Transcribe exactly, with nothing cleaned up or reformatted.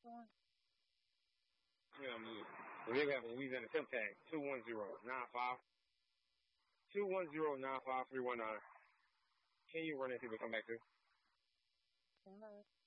Yeah, I'm good. Well, they have a Louisiana temp tag two one zero nine five two one zero nine five three one nine. Can you run and see if we come back to?